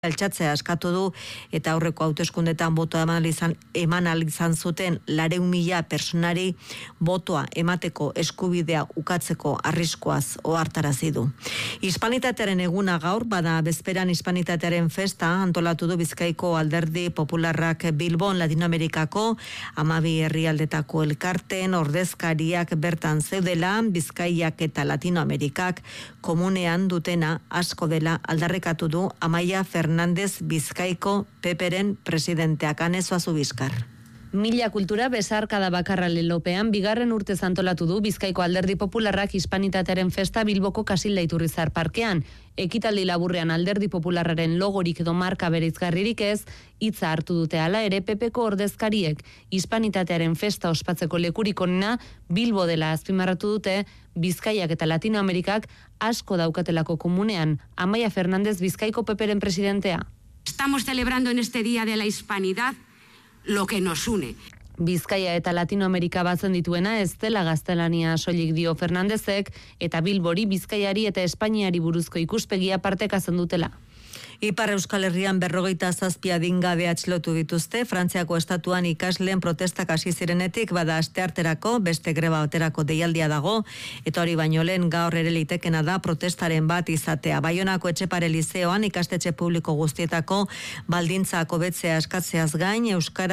altxatzea eskatu du eta aurreko hauteskundetan botoa eman ahal izan zuten 400.000 personari botoa emateko eskubidea ukatzeko arriskuaz ohartarazi du. Hispanitatearen eguna gaur, bada bezperan hispanitatearen festa antolatu du Bizkaiko Alderdi Popularrak Bilbon, Latinoamerikako 12 herrialdetako elkarteen ordezkariak bertan zeudela, Bizkaiak eta Latinoamerikak komunean dutena asko dela aldarrikatu du Amaia Fernández Bizkaiko PPren presidenteak. Anezo Azubizkar. Mila kultura besarkada bakarra lelopean bigarren urtez antolatu du Bizkaiko Alderdi Popularrak hispanitatearen festa Bilboko Kasilda Iturrizar parkean. Ekitaldi laburrean Alderdi Popularraren logorik edo marka bereizgarririk ez, hitza hartu dute hala ere PPko ordezkariek. Hispanitatearen festa ospatzeko lekurik onena Bilbo dela azpimarratu dute, Bizkaiak eta Latinoamerikak asko daukatelako komunean. Amaia Fernández Bizkaiko PPren presidentea. Estamos celebrando en este día de la hispanidad lo que nos une. Bizkaia eta Latinoamerika batzen dituena ez dela gaztelania soilik dio Fernandezek, eta Bilbori, Bizkaiari eta Espainiari buruzko ikuspegia partekatzen dutela. Ipar Euskal Herrian 57 adingabe atxilotu dituzte, Frantziako estatuan ikasleen protestak hasi zirenetik, bada astearterako beste greba baterako deialdia dago, eta hori baino lehen gaur ere litekena da protestaren bat izatea. Baionako Etxepare Lizeoan ikastetxe publiko guztietako baldintzak hobetzea eskatzeaz gain,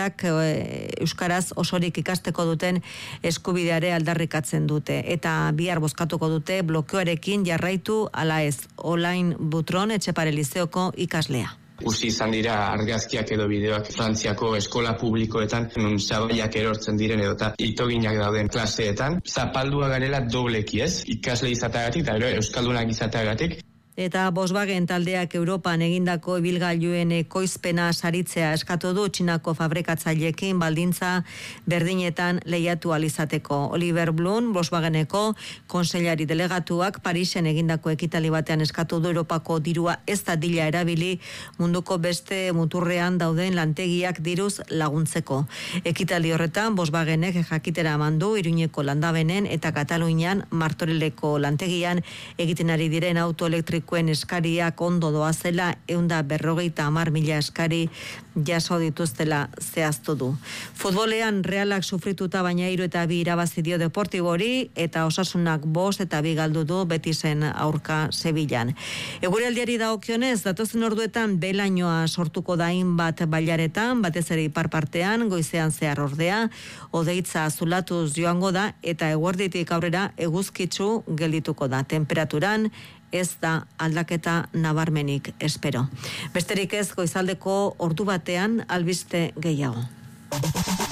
euskaraz osorik ikasteko duten eskubideare aldarrikatzen dute, eta bihar bozkatuko dute blokeoarekin jarraitu ala ez. Olain Butron Etxepare Lizeoko ikaslea. Usi izan dira argazkiak edo bideoak Frantziako eskola publikoetan, non zabaiak erortzen diren edota itoginak dauden klaseetan. Zapaldua garela dobleki ez, ikasle izateagatik eta euskaldunak izateagatik. Eta Volkswagen taldeak Europan egindako ibilgailuen ekoizpena saritzea eskatu du Txinako fabrikatzaileekin baldintza berdinetan lehiatu alizateko. Oliver Blum, Volkswageneko kontseilari delegatuak Parisen egindako ekitali batean eskatu du Europako dirua ez dadila erabili munduko beste muturrean dauden lantegiak diruz laguntzeko. Ekitali horretan Volkswagenek jakitera emandu Iruñeko landabenen eta Katalunian Martorelleko lantegian egiten ari diren autoelektriko eskariak ondo doazela, 150.000 eskari jaso dituztela zehaztu du. Futbolean Realak sufrituta baina 3 eta 2 irabazi dio Deportibori, eta Osasunak 5 eta 2 galdu du Betisen aurka Sevillan. Eguraldiari dagokionez, datozen orduetan belainoa sortuko da hainbat bailaretan, batez ere ipar partean, goizean zehar ordea, hodeitza azulatuz joango da, eta eguerditik aurrera eguzkitsu geldituko da. Temperaturan ez da aldaketa nabarmenik espero. Besterik ez, goizaldeko ordu batean albiste gehiago.